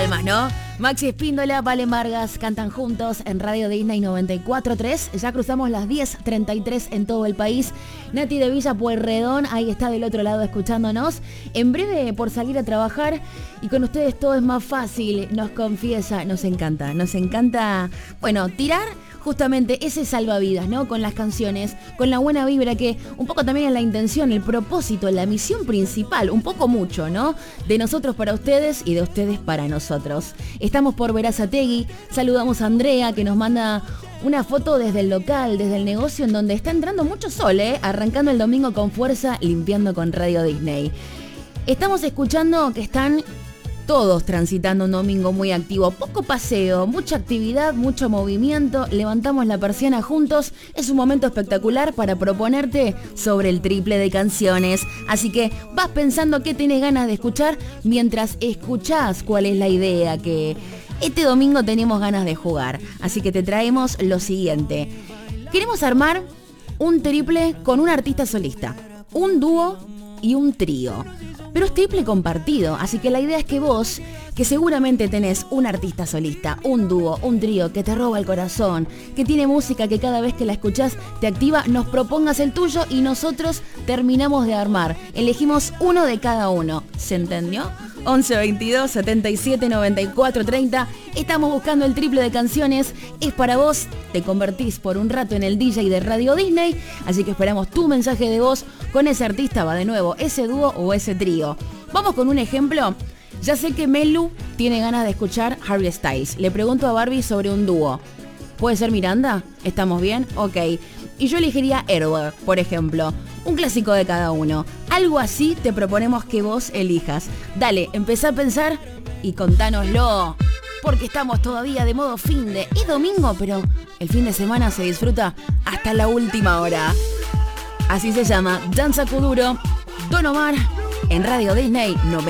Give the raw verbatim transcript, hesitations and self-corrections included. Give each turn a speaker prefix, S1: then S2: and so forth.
S1: almas, ¿no? Maxi Espíndola, Valen Vargas cantan juntos en Radio Disney noventa y cuatro punto tres. Ya cruzamos las diez treinta y tres en todo el país. Nati de Villa Pueyrredón, ahí está del otro lado escuchándonos. En breve por salir a trabajar y con ustedes todo es más fácil, nos confiesa, nos encanta, nos encanta, bueno, tirar justamente ese salvavidas, ¿no? Con las canciones, con la buena vibra que un poco también es la intención, el propósito, la misión principal, un poco mucho, ¿no? De nosotros para ustedes y de ustedes para nosotros. Estamos por Berazategui, saludamos a Andrea que nos manda una foto desde el local, desde el negocio en donde está entrando mucho sol, ¿eh? Arrancando el domingo con fuerza, limpiando con Radio Disney. Estamos escuchando que están todos transitando un domingo muy activo, poco paseo, mucha actividad, mucho movimiento, levantamos la persiana juntos, es un momento espectacular para proponerte sobre el triple de canciones, así que vas pensando qué tenés ganas de escuchar mientras escuchás cuál es la idea que este domingo tenemos ganas de jugar, así que te traemos lo siguiente, queremos armar un triple con un artista solista, un dúo y un trío. Pero es triple compartido, así que la idea es que vos, que seguramente tenés un artista solista, un dúo, un trío que te roba el corazón, que tiene música que cada vez que la escuchás te activa, nos propongas el tuyo y nosotros terminamos de armar. Elegimos uno de cada uno. ¿Se entendió? once veintidós setenta y siete noventa y cuatro treinta. Estamos buscando el triple de canciones. Es para vos. Te convertís por un rato en el D J de Radio Disney. Así que esperamos tu mensaje de voz con ese artista, va de nuevo, ese dúo o ese trío. Vamos con un ejemplo. Ya sé que Melu tiene ganas de escuchar Harry Styles. Le pregunto a Barbie sobre un dúo. ¿Puede ser Miranda? ¿Estamos bien? Ok. Y yo elegiría Error, por ejemplo. Un clásico de cada uno. Algo así te proponemos que vos elijas. Dale, empezá a pensar y contánoslo. Porque estamos todavía de modo fin de... Es domingo, pero el fin de semana se disfruta hasta la última hora. Así se llama Danza Kuduro, Don Omar, en Radio Disney noventa.